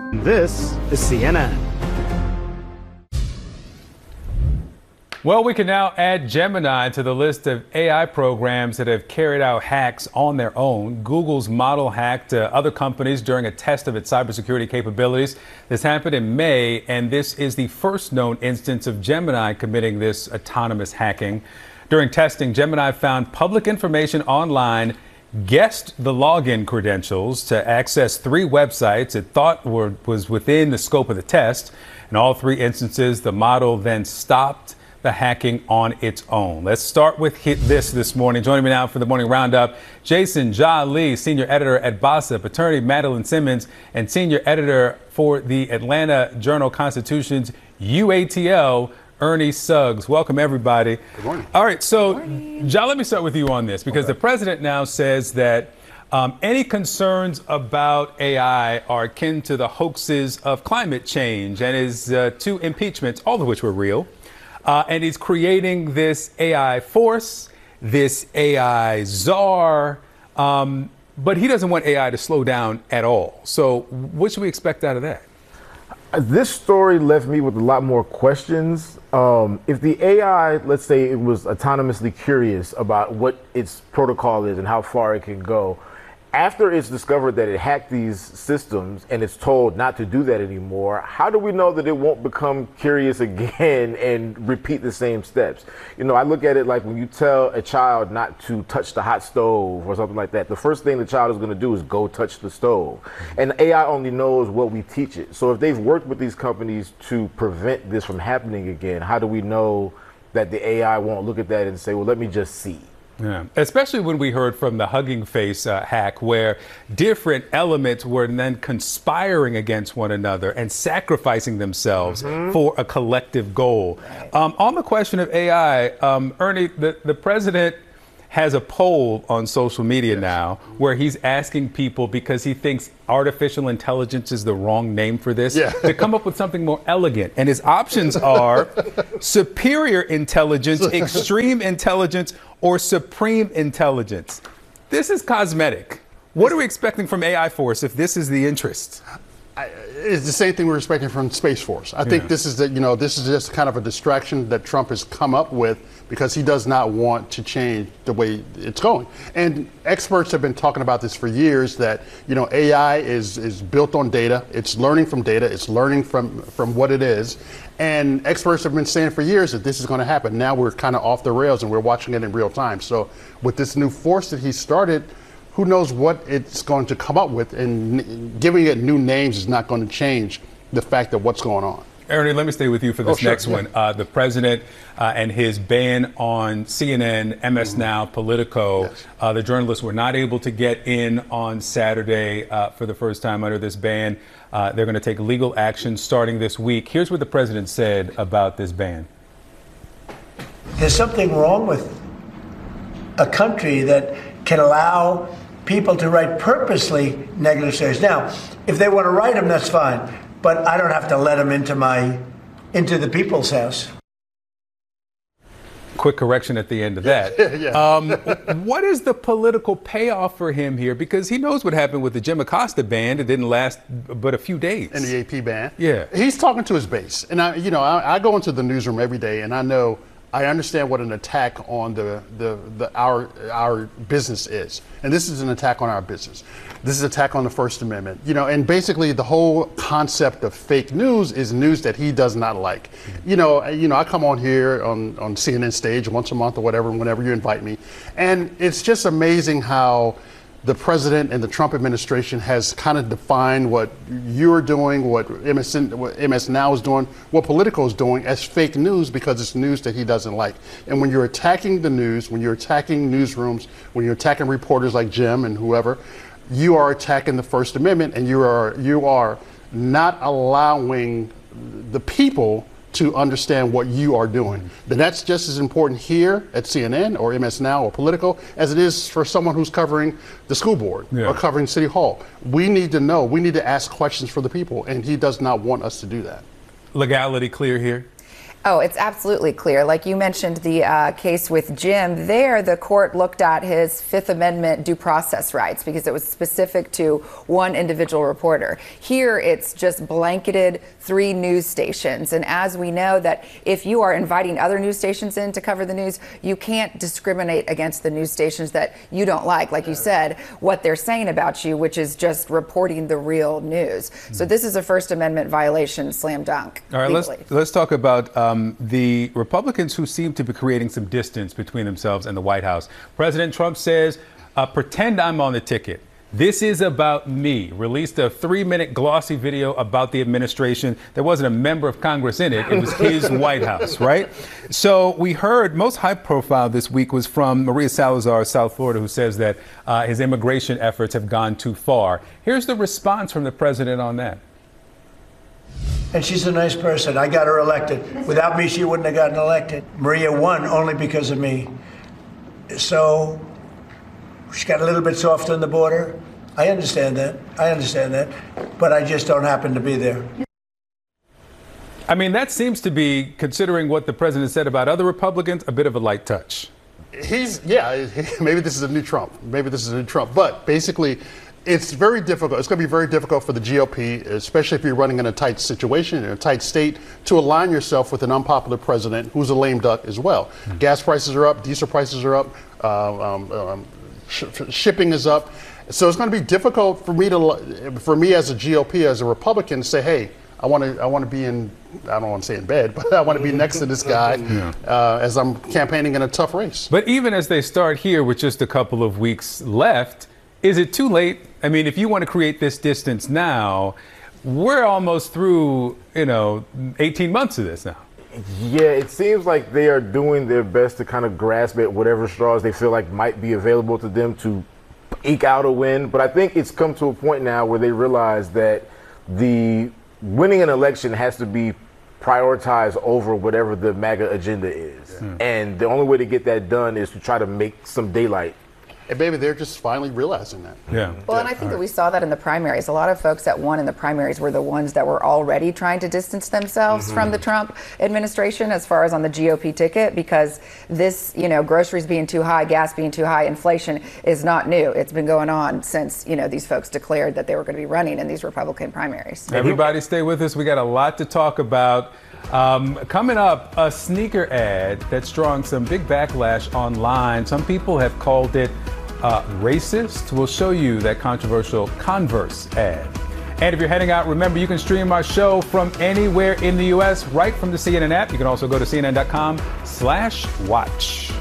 This is CNN. Well, we can now add Gemini to the list of AI programs that have carried out hacks on their own. Google's model hacked other companies during a test of its cybersecurity capabilities. This happened in May, and this is the first known instance of Gemini committing this autonomous hacking. During testing, Gemini found public information online, guessed the login credentials to access 3 websites it thought was within the scope of the test. In all 3 instances, the model then stopped the hacking on its own. Let's start with this morning. Joining me now for the morning roundup, Jason Ja Lee, senior editor at BOSSIP, attorney Madeline Simmons, and senior editor for the Atlanta Journal-Constitution's UATL, Ernie Suggs. Welcome, everybody. Good morning. All right, so Ja, let me start with you on this, because the president now says that any concerns about AI are akin to the hoaxes of climate change, and his 2 impeachments, all of which were real. And he's creating this AI force, this AI czar, but he doesn't want AI to slow down at all. So what should we expect out of that? This story left me with a lot more questions. If the AI, let's say it was autonomously curious about what its protocol is and how far it can go, after it's discovered that it hacked these systems and it's told not to do that anymore, how do we know that it won't become curious again and repeat the same steps? You know, I look at it like when you tell a child not to touch the hot stove or something like that, the first thing the child is going to do is go touch the stove. And AI only knows what we teach it. So if they've worked with these companies to prevent this from happening again, how do we know that the AI won't look at that and say, well, let me just see? Yeah, especially when we heard from the Hugging Face hack, where different elements were then conspiring against one another and sacrificing themselves for a collective goal. On the question of AI, Ernie, the president has a poll on social media now where he's asking people, because he thinks artificial intelligence is the wrong name for this, to come up with something more elegant. And his options are superior intelligence, extreme intelligence, or supreme intelligence. This is cosmetic. What are we expecting from AI Force if this is the interest? It's the same thing we're expecting from Space Force. I think this is this is just kind of a distraction that Trump has come up with because he does not want to change the way it's going. And experts have been talking about this for years, that AI is built on data. It's learning from data. It's learning from what it is. And experts have been saying for years that this is going to happen. Now we're kind of off the rails and we're watching it in real time. So with this new force that he started, who knows what it's going to come up with, and giving it new names is not going to change the fact of what's going on. Ernie, let me stay with you for this next one. The president and his ban on CNN, MS Now, Politico, the journalists were not able to get in on Saturday for the first time under this ban. They're going to take legal action starting this week. Here's what the president said about this ban. There's something wrong with a country that can allow people to write purposely negative stories. Now, if they want to write them, that's fine, but I don't have to let them into the people's house. Quick correction at the end of that. What is the political payoff for him here? Because he knows what happened with the Jim Acosta ban. It didn't last but a few days. And the AP ban. Yeah. He's talking to his base. And I go into the newsroom every day, and I understand what an attack on our business is. And this is an attack on our business. This is an attack on the First Amendment. And basically the whole concept of fake news is news that he does not like. I come on here on CNN stage once a month or whatever, whenever you invite me. And it's just amazing how the president and the Trump administration has kind of defined what you're doing, what MS Now is doing, what Politico is doing as fake news, because it's news that he doesn't like. And when you're attacking the news, when you're attacking newsrooms, when you're attacking reporters like Jim and whoever, you are attacking the First Amendment, and you are not allowing the people to understand what you are doing. Then that's just as important here at CNN or MS Now or Politico as it is for someone who's covering the school board or covering City Hall. We need to know, we need to ask questions for the people, and he does not want us to do that. Legality clear here? Oh, it's absolutely clear. Like you mentioned, the case with Jim, there the court looked at his Fifth Amendment due process rights because it was specific to one individual reporter. Here, it's just blanketed 3 news stations. And as we know that if you are inviting other news stations in to cover the news, you can't discriminate against the news stations that you don't like you said, what they're saying about you, which is just reporting the real news. So this is a First Amendment violation, slam dunk. All right, let's talk about the Republicans who seem to be creating some distance between themselves and the White House. President Trump says, pretend I'm on the ticket. This is about me. Released a 3-minute glossy video about the administration. There wasn't a member of Congress in it. It was his White House, right? So we heard most high profile this week was from Maria Salazar of South Florida, who says that his immigration efforts have gone too far. Here's the response from the president on that. And she's a nice person. I got her elected. Without me, she wouldn't have gotten elected. Maria won only because of me. So she got a little bit soft on the border. I understand that. But I just don't happen to be there. I mean, that seems to be, considering what the president said about other Republicans, a bit of a light touch. Maybe this is a new Trump. But basically, it's very difficult. It's going to be very difficult for the GOP, especially if you're running in a tight situation, in a tight state, to align yourself with an unpopular president who's a lame duck as well. Mm-hmm. Gas prices are up, diesel prices are up, shipping is up. So it's going to be difficult for me as a GOP, as a Republican, to say, hey, I want to be in, I don't want to say in bed, but I want to be next to this guy as I'm campaigning in a tough race. But even as they start here with just a couple of weeks left, is it too late? I mean, if you want to create this distance now, we're almost through, 18 months of this now. Yeah, it seems like they are doing their best to kind of grasp at whatever straws they feel like might be available to them to eke out a win. But I think it's come to a point now where they realize that the winning an election has to be prioritized over whatever the MAGA agenda is. Yeah. And the only way to get that done is to try to make some daylight. And maybe they're just finally realizing that. Yeah. Well, and I think that we saw that in the primaries. A lot of folks that won in the primaries were the ones that were already trying to distance themselves from the Trump administration as far as on the GOP ticket, because this, groceries being too high, gas being too high, inflation is not new. It's been going on since, these folks declared that they were going to be running in these Republican primaries. Everybody stay with us. We got a lot to talk about. Coming up, a sneaker ad that's drawing some big backlash online. Some people have called it racist. We'll show you that controversial Converse ad. And if you're heading out, remember you can stream our show from anywhere in the U.S. right from the CNN app. You can also go to CNN.com/watch.